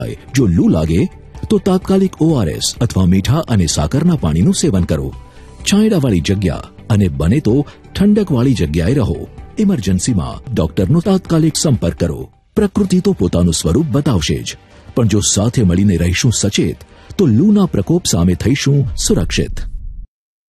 જો લૂ લાગે તો તાત્કાલિક ORS અથવા મીઠા અને સાકરના પાણીનું સેવન કરો. છાંયડાવાળી જગ્યા અને બને તો ઠંડકવાળી જગ્યાએ રહો. ઇમરજન્સીમાં ડોક્ટરનો તાત્કાલિક સંપર્ક કરો. પ્રકૃતિ તો પોતાનું સ્વરૂપ બતાવશે જ, પણ જો સાથે મળીને રહીશું સચેત તો લૂના પ્રકોપ સામે થઈશું સુરક્ષિત.